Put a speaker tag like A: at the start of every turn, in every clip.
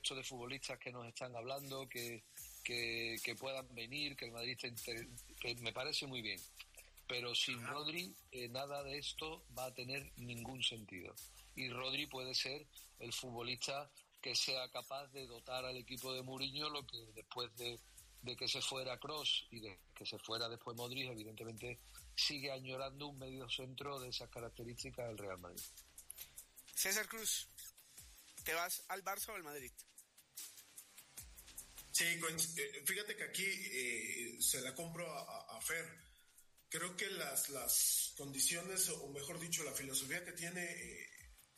A: resto de futbolistas que nos están hablando, que puedan venir, que el Madrid que me parece muy bien. Pero sin Rodri, nada de esto va a tener ningún sentido. Y Rodri puede ser el futbolista que sea capaz de dotar al equipo de Mourinho, lo que después de que se fuera Kroos y de que se fuera después Modric, evidentemente sigue añorando un medio centro de esas características del Real Madrid.
B: César Cruz, ¿te vas al Barça o al Madrid?
C: Sí, fíjate que aquí se la compro a Fer. Creo que las condiciones, o mejor dicho, la filosofía que tiene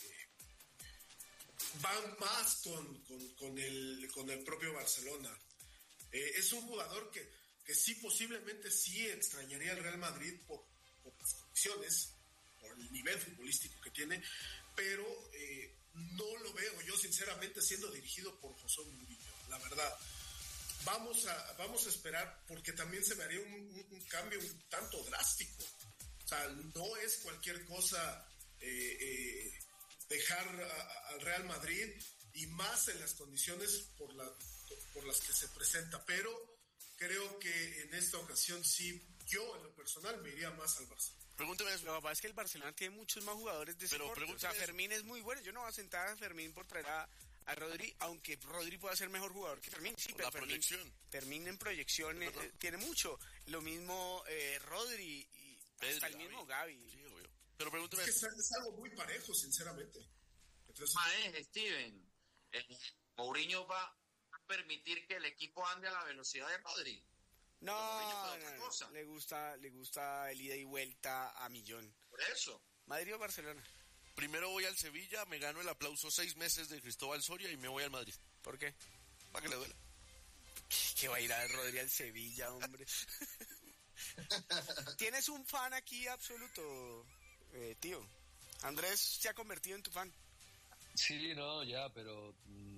C: van más con el propio Barcelona. Es un jugador que sí, posiblemente sí extrañaría al Real Madrid por las condiciones, por el nivel futbolístico que tiene, pero no lo veo yo sinceramente siendo dirigido por José Mourinho, la verdad. Vamos a esperar, porque también se me haría un cambio un tanto drástico. O sea, no es cualquier cosa dejar al Real Madrid, y más en las condiciones por las que se presenta. Pero creo que en esta ocasión sí, yo en lo personal me iría más al Barça.
B: Pregúntame eso. Lo que pasa es que el Barcelona tiene muchos más jugadores de sport. O sea, Fermín es muy bueno. Yo no voy a sentar a Fermín por traer a Rodri, aunque Rodri pueda ser mejor jugador que Fermín. Sí, pero Fermín en proyección tiene mucho. Lo mismo Rodri y Pedri, hasta el mismo Gavi.
C: Sí, obvio. Pero pregúntame. Es que es algo muy parejo, sinceramente.
D: Entonces, Steven, Mourinho va a permitir que el equipo ande a la velocidad de Rodri.
B: No, le gusta el ida y vuelta a millón.
D: Por eso.
B: ¿Madrid o Barcelona?
E: Primero voy al Sevilla, me gano el aplauso 6 meses de Cristóbal Soria y me voy al Madrid.
B: ¿Por qué?
E: Para que le duela.
B: ¿Qué va a ir a Rodri al Sevilla, hombre? ¿Tienes un fan aquí absoluto, tío? Andrés se ha convertido en tu fan.
A: Sí, no, ya, pero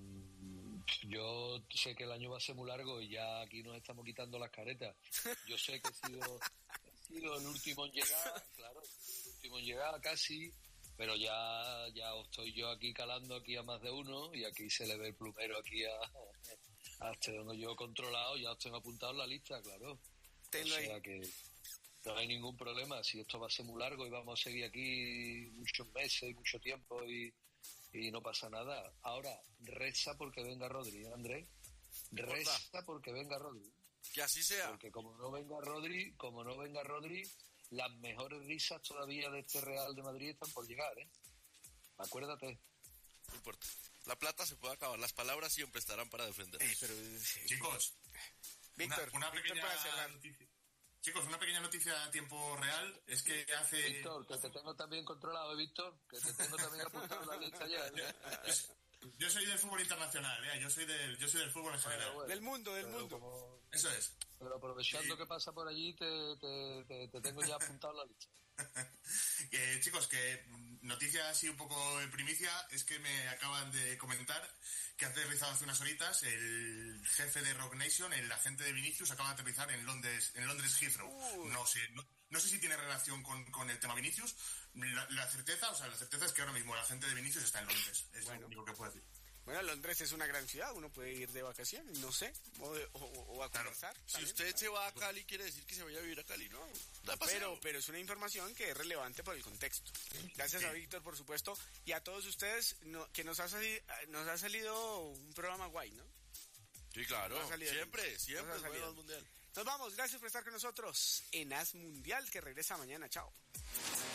A: yo sé que el año va a ser muy largo y ya aquí nos estamos quitando las caretas. Yo sé que he sido el último en llegar, claro, el último en llegar casi, pero ya estoy yo aquí calando aquí a más de uno, y aquí se le ve el plumero aquí a tengo yo controlado, ya os tengo apuntado en la lista, claro.
B: Tengo
A: o sea que no hay ningún problema, si esto va a ser muy largo y vamos a seguir aquí muchos meses y mucho tiempo y no pasa nada. Ahora, reza porque venga Rodri, ¿eh, Andrés? Reza porque venga Rodri.
E: Que así sea.
A: Porque como no venga Rodri, las mejores risas todavía de este Real de Madrid están por llegar, ¿eh? Acuérdate.
E: No importa. La plata se puede acabar, las palabras siempre estarán para defender.
C: Chicos,
B: Víctor,
C: una pequeña noticia. Chicos, una pequeña noticia a tiempo real es que hace...
A: Víctor, que te tengo también controlado, Víctor, que te tengo también apuntado en la lista ya.
C: Yo soy del fútbol internacional, yo soy del fútbol en general.
B: Bueno, del mundo.
C: Eso es.
A: Pero aprovechando que pasa por allí, te tengo ya apuntado en la lista.
C: Chicos, que noticia así un poco en primicia es que me acaban de comentar que ha aterrizado hace unas horitas el jefe de Rock Nation, el agente de Vinicius, acaba de aterrizar en Londres Heathrow. No sé si tiene relación con el tema Vinicius. La certeza es que ahora mismo el agente de Vinicius está en Londres. Es lo único que puedo decir.
B: Bueno, Londres es una gran ciudad, uno puede ir de vacaciones, no sé, o a conversar.
E: Si usted se va a Cali, quiere decir que se vaya a vivir a Cali, ¿no?
B: Pero es una información que es relevante por el contexto. Gracias a Víctor, por supuesto, y a todos ustedes que nos ha salido un programa guay, ¿no?
E: Sí, claro, siempre es bueno el Mundial.
B: Nos vamos, gracias por estar con nosotros en As Mundial, que regresa mañana, chao.